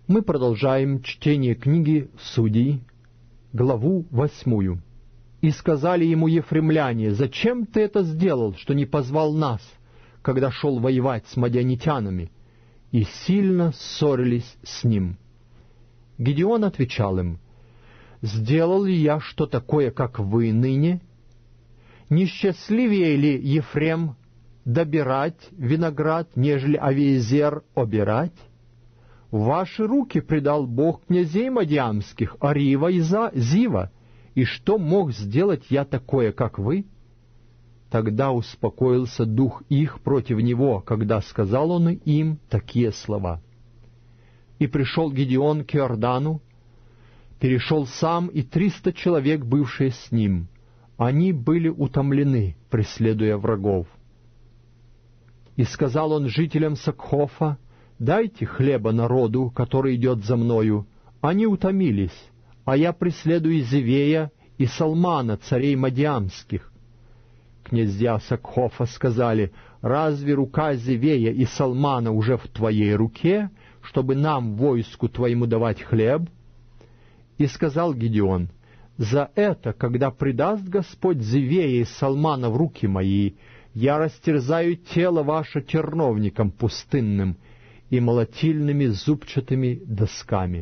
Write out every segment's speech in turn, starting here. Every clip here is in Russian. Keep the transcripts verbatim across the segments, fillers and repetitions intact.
Мы продолжаем чтение книги Судей, главу восьмую. «И сказали ему ефремляне: зачем ты это сделал, что не позвал нас, когда шел воевать с мадианитянами?» И сильно ссорились с ним. Гидеон отвечал им: «Сделал ли я что такое, как вы ныне? Не счастливее ли Ефрем добирать виноград, нежели Авиезер обирать? В ваши руки предал Бог князей мадиамских, Арива и Зива, и что мог сделать я такое, как вы?» Тогда успокоился дух их против него, когда сказал он им такие слова. И пришел Гидеон к Иордану, перешел сам и триста человек, бывшие с ним. Они были утомлены, преследуя врагов. И сказал он жителям Сакхофа: «Дайте хлеба народу, который идет за мною». Они утомились, а я преследую Зевея и Салмана, царей мадиамских. Князья Сакхофа сказали: «Разве рука Зевея и Салмана уже в твоей руке, чтобы нам, войску твоему, давать хлеб?» И сказал Гидеон: «За это, когда предаст Господь Зевея и Салмана в руки мои, я растерзаю тело ваше терновником пустынным и молотильными зубчатыми досками».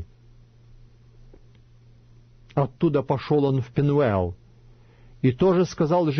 Оттуда пошел он в Пенуэл, и тоже сказал